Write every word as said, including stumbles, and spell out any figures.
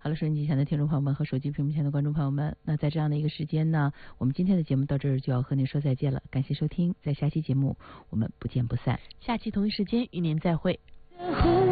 好了，收音机前的听众朋友们和手机屏幕前的观众朋友们，那在这样的一个时间呢，我们今天的节目到这儿就要和您说再见了。感谢收听，在下期节目我们不见不散。 下期同一时间与您再会。